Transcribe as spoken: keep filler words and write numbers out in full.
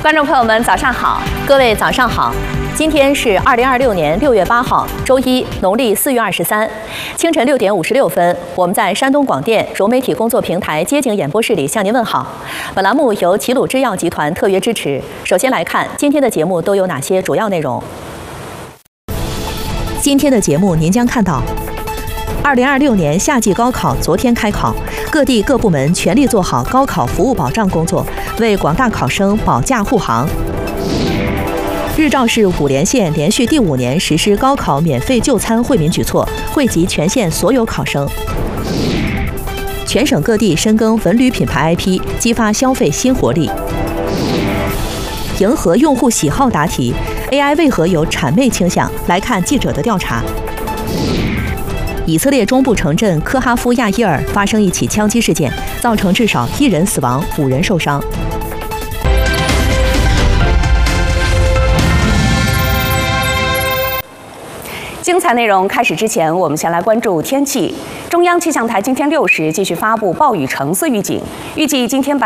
观众朋友们，早上好！各位早上好！今天是二零二六年六月八号，周一，农历四月二十三，清晨六点五十六分，我们在山东广电融媒体工作平台街景演播室里向您问好。本栏目由齐鲁制药集团特约支持。首先来看今天的节目都有哪些主要内容。今天的节目您将看到。二零二六年夏季高考昨天开考，各地各部门全力做好高考服务保障工作，为广大考生保驾护航。日照市五连县连续第五年实施高考免费就餐惠民举措，惠及全县所有考生。全省各地深耕文旅品牌 I P， 激发消费新活力。迎合用户喜好答题 ，A I 为何有谄媚倾向？来看记者的调查。以色列中部城镇科哈夫亚伊尔发生一起枪击事件，造成至少一人死亡，五人受伤。精彩内容开始之前，我们先来关注天气。中央气象台今天六时继续发布暴雨橙色预警，预计今天白